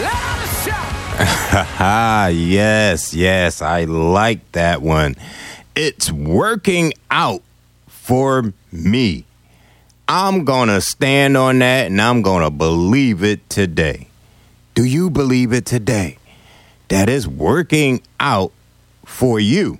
Yes, I like that one. It's working out for me. I'm going to stand on that and I'm going to believe it today. Do you believe it today? That is working out for you.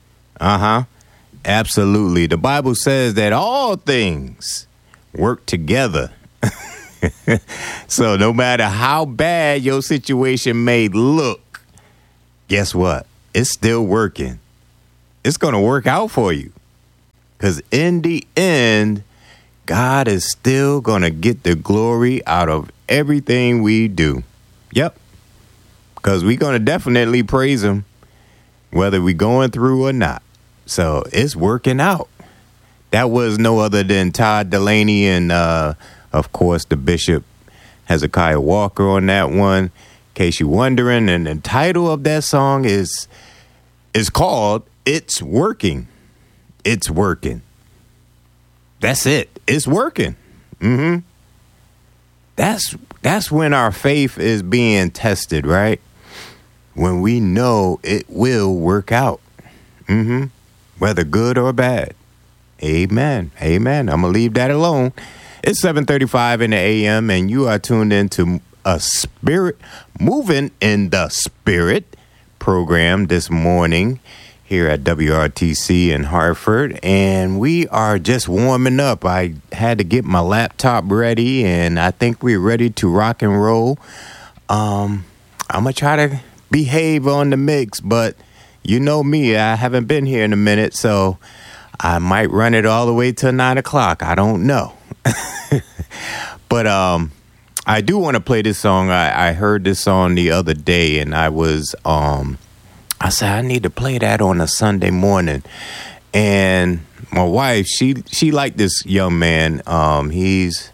Absolutely. The Bible says that all things work together. So no matter how bad your situation may look, guess what? It's still working. It's going to work out for you. Because in the end, God is still going to get the glory out of everything we do. Yep. Because we're going to definitely praise him, whether we're going through or not. So it's working out. That was no other than Todd Delaney and, of course, the Bishop Hezekiah Walker on that one. In case you're wondering, and the title of that song is called It's Working. It's working. That's it. It's working. That's when our faith is being tested, right? When we know it will work out. Whether good or bad. Amen. I'm going to leave that alone. It's 7:35 in the a.m. and you are tuned into a Spirit Moving in the Spirit program this morning here at WRTC in Hartford. And we are just warming up. I had to get my laptop ready and I think we're ready to rock and roll. I'm going to try to behave on the mix, but you know me, I haven't been here in a minute, so I might run it all the way till 9 o'clock. I don't know. But I do want to play this song. I heard this song the other day, and I said, I need to play that on a Sunday morning. And my wife, she liked this young man. He's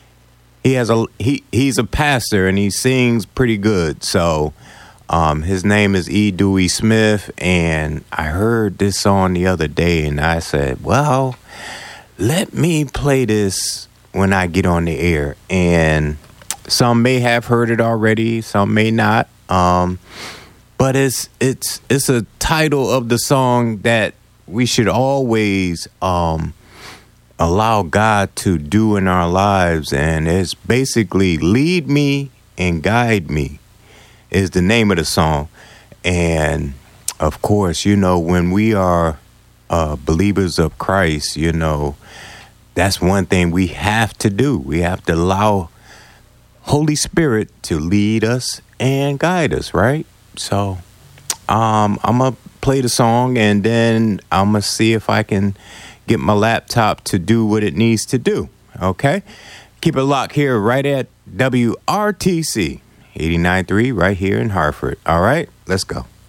a pastor, and he sings pretty good. So his name is E. Dewey Smith, and I heard this song the other day, and I said, well, let me play this when I get on the air. And some may have heard it already, some may not. But it's a title of the song that we should always allow God to do in our lives, and it's basically Lead Me and Guide Me is the name of the song. And of course, you know, when we are believers of Christ, you know, that's one thing we have to do. We have to allow Holy Spirit to lead us and guide us, right? So I'm going to play the song and then I'm going to see if I can get my laptop to do what it needs to do. Okay? Keep it locked here right at WRTC 89.3 right here in Hartford. All right? Let's go.